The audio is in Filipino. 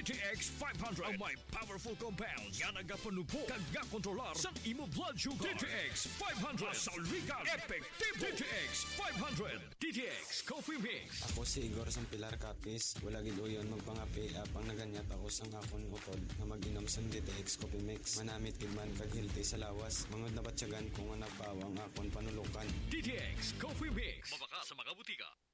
DTX 500 ang may powerful compounds yan nagapanupo kag kontrolar sa imo blood sugar. DTX 500 masaligan epektibo. DTX 500 DTX Coffee Mix. Ako si Igor Sampilar Capis. Wala gid uyon magpangapi apang naganyat ako sang akon utod na mag-inom sang DTX Coffee Mix. Manamit gid man kag healthy sa lawas. Mangod na batyagan kung nagpawang akon panulukan. DTX Coffee Mix. Mabaka sa mga butika.